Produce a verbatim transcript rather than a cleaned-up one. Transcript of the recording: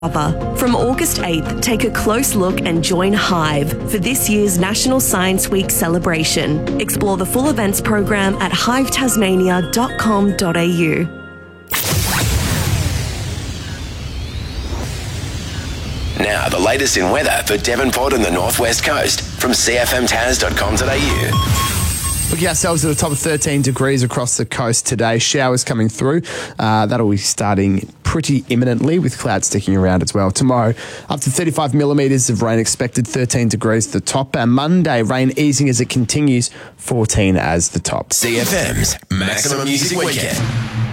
From August eighth, take a close look and join Hive for this year's National Science Week celebration. Explore the full events program at hive tasmania dot com dot a u. Now, the latest in weather for Devonport and the Northwest Coast from c f m tas dot com dot a u. Looking ourselves at the top of thirteen degrees across the coast today. Showers coming through. Uh, that'll be starting pretty imminently with clouds sticking around as well. Tomorrow, up to thirty-five millimetres of rain expected, thirteen degrees at the top. And Monday, rain easing as it continues, fourteen as the top. C F M's Maximum Music Weekend.